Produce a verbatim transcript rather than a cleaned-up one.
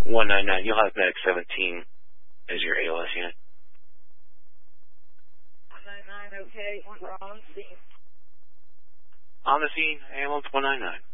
one nine nine. You'll have Medic seventeen as your A L S unit. one nine nine, okay. We're on scene. On the scene, ambulance one nine nine.